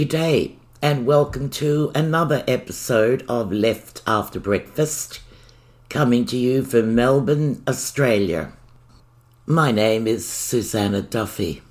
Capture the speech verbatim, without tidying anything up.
G'day and welcome to another episode of Left After Breakfast, coming to you from Melbourne, Australia. My name is Susanna Duffy.